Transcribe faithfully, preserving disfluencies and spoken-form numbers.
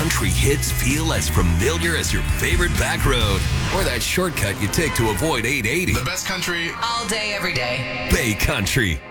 country hits feel as familiar as your favorite back road or that shortcut you take to avoid eight eighty. The best country all day, every day. Bay Country.